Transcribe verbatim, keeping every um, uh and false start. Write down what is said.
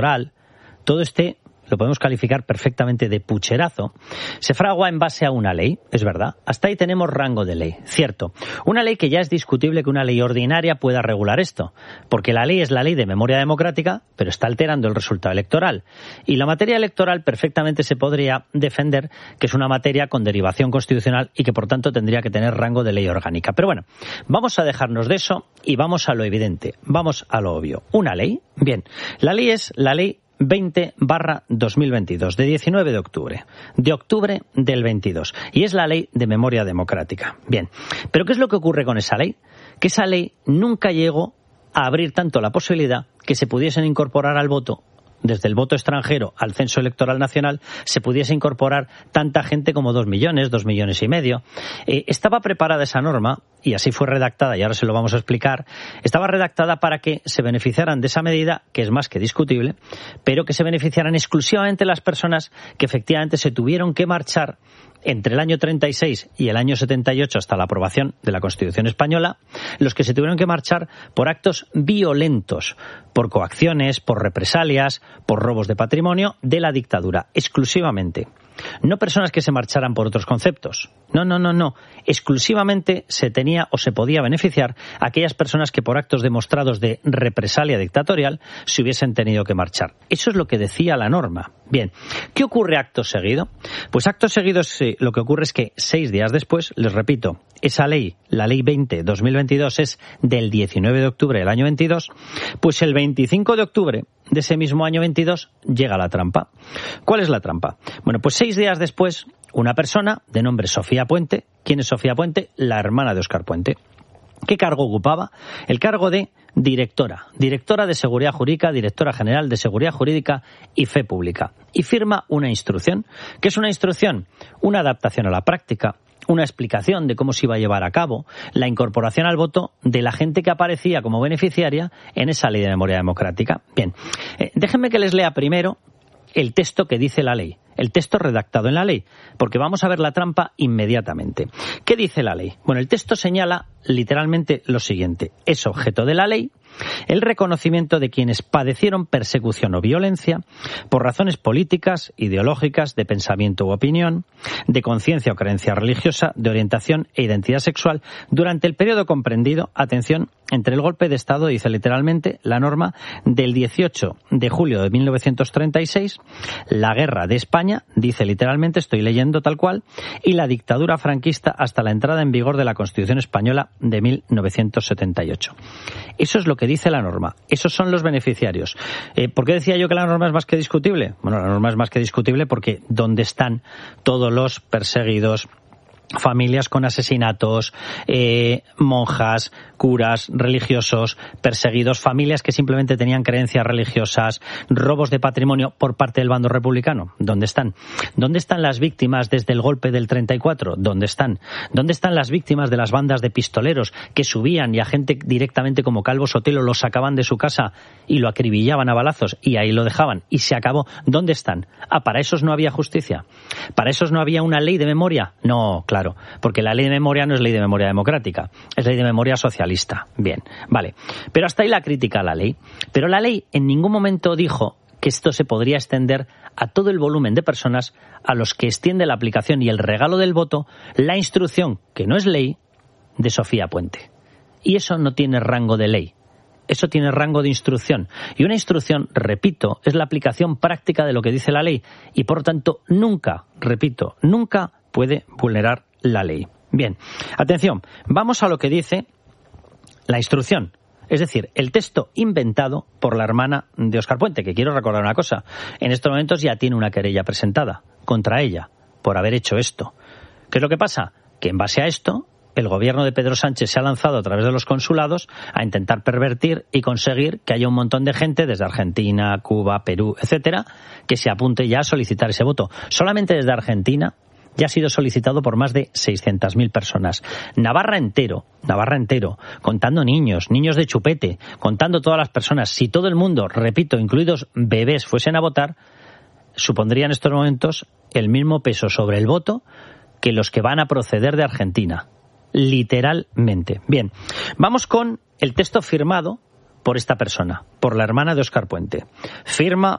electoral, todo este lo podemos calificar perfectamente de pucherazo, se fragua en base a una ley, es verdad. Hasta ahí tenemos rango de ley, cierto. Una ley que ya es discutible que una ley ordinaria pueda regular esto, porque la ley es la ley de memoria democrática, pero está alterando el resultado electoral. Y la materia electoral perfectamente se podría defender que es una materia con derivación constitucional y que por tanto tendría que tener rango de ley orgánica. Pero bueno, vamos a dejarnos de eso y vamos a lo evidente, vamos a lo obvio. ¿Una ley? Bien, la ley es la ley veinte barra dos mil veintidós, de diecinueve de octubre, de octubre del veintidós, y es la ley de memoria democrática. Bien, pero ¿qué es lo que ocurre con esa ley? Que esa ley nunca llegó a abrir tanto la posibilidad que se pudiesen incorporar al voto, desde el voto extranjero al censo electoral nacional, se pudiese incorporar tanta gente como dos millones, dos millones y medio. Eh, estaba preparada esa norma, y así fue redactada, y ahora se lo vamos a explicar, estaba redactada para que se beneficiaran de esa medida, que es más que discutible, pero que se beneficiaran exclusivamente las personas que efectivamente se tuvieron que marchar entre el año treinta y seis y el año setenta y ocho hasta la aprobación de la Constitución española, los que se tuvieron que marchar por actos violentos, por coacciones, por represalias, por robos de patrimonio de la dictadura, exclusivamente. No personas que se marcharan por otros conceptos. No, no, no, no. Exclusivamente se tenía o se podía beneficiar a aquellas personas que por actos demostrados de represalia dictatorial se hubiesen tenido que marchar. Eso es lo que decía la norma. Bien, ¿qué ocurre acto seguido? Pues acto seguido eh, lo que ocurre es que seis días después, les repito, esa ley, la ley veinte barra dos mil veintidós, es del diecinueve de octubre del año veintidós, pues el veinticinco de octubre de ese mismo año veintidós llega la trampa. ¿Cuál es la trampa? Bueno, pues seis días después, una persona de nombre Sofía Puente. ¿Quién es Sofía Puente? La hermana de Óscar Puente. ¿Qué cargo ocupaba? El cargo de directora, directora de Seguridad Jurídica, directora general de Seguridad Jurídica y Fe Pública. Y firma una instrucción. ¿Qué es una instrucción? Una adaptación a la práctica, una explicación de cómo se iba a llevar a cabo la incorporación al voto de la gente que aparecía como beneficiaria en esa ley de memoria democrática. Bien, eh, déjenme que les lea primero el texto que dice la ley, el texto redactado en la ley, porque vamos a ver la trampa inmediatamente. ¿Qué dice la ley? Bueno, el texto señala literalmente lo siguiente: es objeto de la ley el reconocimiento de quienes padecieron persecución o violencia por razones políticas, ideológicas, de pensamiento u opinión, de conciencia o creencia religiosa, de orientación e identidad sexual durante el periodo comprendido, atención, entre el golpe de Estado, dice literalmente la norma, del dieciocho de julio de mil novecientos treinta y seis, la guerra de España, dice literalmente, estoy leyendo tal cual, y la dictadura franquista hasta la entrada en vigor de la Constitución española de mil novecientos setenta y ocho. Eso es lo que dice la norma. Esos son los beneficiarios. Eh, ¿Por qué decía yo que la norma es más que discutible? Bueno, la norma es más que discutible porque ¿dónde están todos los perseguidos? Familias con asesinatos, eh, monjas, curas, religiosos, perseguidos, familias que simplemente tenían creencias religiosas, robos de patrimonio por parte del bando republicano. ¿Dónde están? ¿Dónde están las víctimas desde el golpe del treinta y cuatro? ¿Dónde están? ¿Dónde están las víctimas de las bandas de pistoleros que subían y a gente directamente como Calvo Sotelo lo sacaban de su casa y lo acribillaban a balazos y ahí lo dejaban y se acabó? ¿Dónde están? Ah, ¿para esos no había justicia? ¿Para esos no había una ley de memoria? No, claro. Porque la ley de memoria no es ley de memoria democrática, es ley de memoria socialista. Bien, vale. Pero hasta ahí la crítica a la ley. Pero la ley en ningún momento dijo que esto se podría extender a todo el volumen de personas a los que extiende la aplicación y el regalo del voto la instrucción, que no es ley, de Sofía Puente. Y eso no tiene rango de ley. Eso tiene rango de instrucción. Y una instrucción, repito, es la aplicación práctica de lo que dice la ley. Y por tanto, nunca, repito, nunca puede vulnerar la ley. Bien, atención, vamos a lo que dice la instrucción, es decir, el texto inventado por la hermana de Óscar Puente, que quiero recordar una cosa, en estos momentos ya tiene una querella presentada contra ella por haber hecho esto. ¿Qué es lo que pasa? Que en base a esto, el gobierno de Pedro Sánchez se ha lanzado a través de los consulados a intentar pervertir y conseguir que haya un montón de gente desde Argentina, Cuba, Perú, etcétera, que se apunte ya a solicitar ese voto. Solamente desde Argentina ya ha sido solicitado por más de seiscientas mil personas. Navarra entero, Navarra entero, contando niños, niños de chupete, contando todas las personas. Si todo el mundo, repito, incluidos bebés, fuesen a votar, supondría en estos momentos el mismo peso sobre el voto que los que van a proceder de Argentina. Literalmente. Bien, vamos con el texto firmado por esta persona, por la hermana de Óscar Puente. Firma